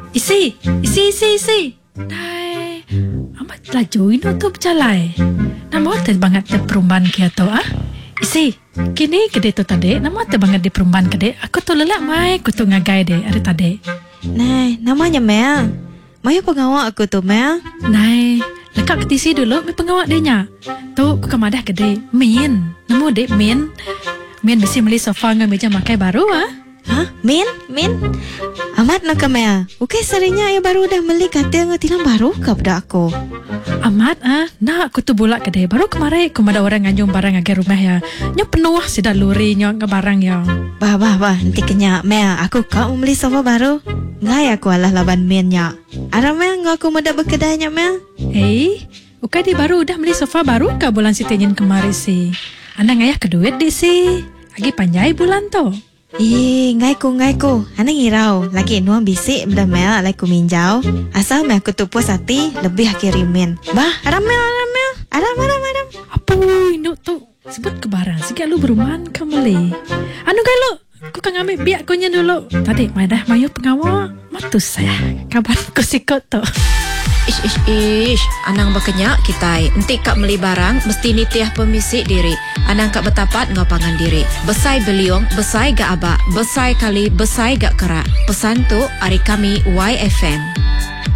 Isi. Dai, amat laju ino tu bercalai. Nama terbangat di perumahan kia tu Isi, kini kedai tu tadi, nama terbangat di perumahan kedai. Aku tu lelak mai, aku tu ngagai deh hari tadi. Nai, namanya Mel. Maya pengawak aku tu Mel. Nai, lekat ke TC dulu, mai pengawak dia nya. Tu aku kemadah kedai. Min, nama dek Min. Min mesti beli sofa dengan meja makai baru Hah? Min? Amat nak ke Mel. Ukai seringnya ayah baru dah beli katil dengan tilam baru ke pada aku. Amat nak aku tu bulak kedai. Baru kemarin aku ada orang nganjung barang agar rumah ya. Nyo penuh sidak luri nyo ke barang ya. Bah, nanti kenyak Mel. Aku kau beli sofa baru. Ngai aku alah laban Min nya. Ara Mel ngau aku muda berkedainya Mel. Ukai di baru udah beli sofa baru ke bulan Sitinyin kemarin sih. Anda ngayah keduit di sih. Lagi panjai bulan tu. Ngai ku. Ana ngirau. Lagi nuang bisik benda Mel alai ku minjau. Asal Mel aku tu puas hati lebih kirimin. Bah, Aram. Apa induk tu? Sebut ke barang. Sikit lu berumahan kembali. Anu kai lu? Aku kan ambil biak kunya dulu. Tadi madah mayu pengawak. Matus saya. Kabar ku sikut tu. Ish, anang berkenyak kitai. Entik kak beli barang, mesti ni tiah pemisik diri. Anang kak bertapat ngapangan diri. Besai beliung, besai gak abak. Besai kali, besai gak kerak. Pesan tu, hari kami YFM.